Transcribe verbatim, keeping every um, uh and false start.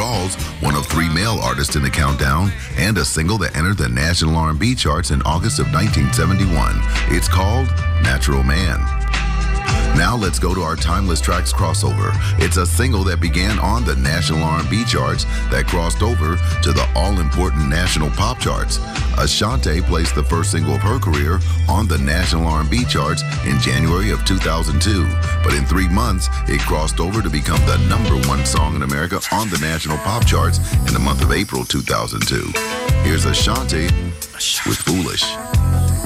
Rawls, one of three male artists in the countdown, and a single that entered the national R and B charts in August of nineteen seventy-one. It's called Natural Man. Now let's go to our Timeless Tracks crossover. It's a single that began on the national R and B charts that crossed over to the all-important national pop charts. Ashanti placed the first single of her career on the national R and B charts in January of two thousand two. But in three months, it crossed over to become the number one song in America on the national pop charts in the month of April two thousand two. Here's Ashanti with Foolish.